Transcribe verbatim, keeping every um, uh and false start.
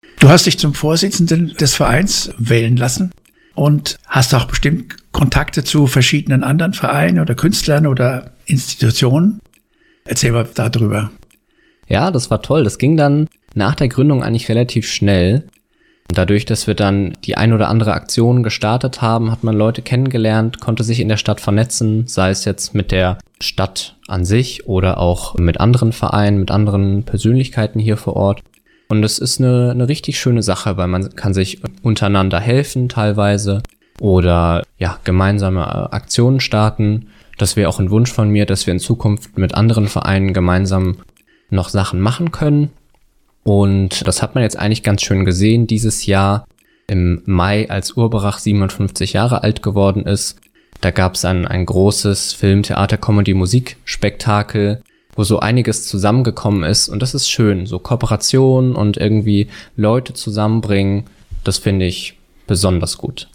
Du hast dich zum Vorsitzenden des Vereins wählen lassen und hast auch bestimmt Kontakte zu verschiedenen anderen Vereinen oder Künstlern oder Institutionen. Erzähl mal darüber. Ja, das war toll. Das ging dann nach der Gründung eigentlich relativ schnell. Und dadurch, dass wir dann die ein oder andere Aktion gestartet haben, hat man Leute kennengelernt, konnte sich in der Stadt vernetzen, sei es jetzt mit der Stadt an sich oder auch mit anderen Vereinen, mit anderen Persönlichkeiten hier vor Ort. Und es ist eine, eine richtig schöne Sache, weil man kann sich untereinander helfen teilweise oder ja gemeinsame Aktionen starten. Das wäre auch ein Wunsch von mir, dass wir in Zukunft mit anderen Vereinen gemeinsam noch Sachen machen können. Und das hat man jetzt eigentlich ganz schön gesehen dieses Jahr im Mai, als Urberach siebenundfünfzig Jahre alt geworden ist. Da gab es ein, ein großes Film-, Theater-, Comedy-, Musikspektakel, wo so einiges zusammengekommen ist. Und das ist schön, so Kooperation und irgendwie Leute zusammenbringen, das finde ich besonders gut.